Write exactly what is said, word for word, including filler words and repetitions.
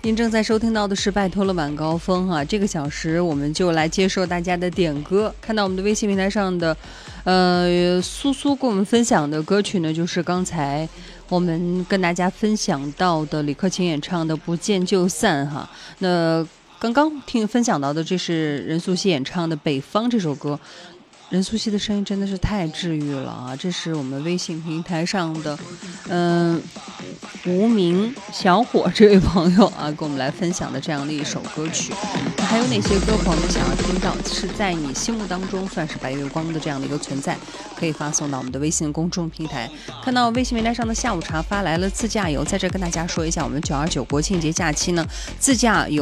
您正在收听到的是拜托了晚高峰哈、啊，这个小时我们就来接受大家的点歌。看到我们的微信平台上的，呃，苏苏跟我们分享的歌曲呢，就是刚才我们跟大家分享到的李克勤演唱的《不见就散》哈。那刚刚听分享到的，这是任素汐演唱的《北方》这首歌。任素汐的声音真的是太治愈了啊！这是我们微信平台上的，嗯、呃，无名小伙这位朋友啊，跟我们来分享的这样的一首歌曲。那还有哪些歌朋友们想要听到，是在你心目当中算是白月光的这样的一个存在，可以发送到我们的微信公众平台。看到微信平台上的下午茶发来了自驾游，在这跟大家说一下，我们九二九国庆节假期呢，自驾游。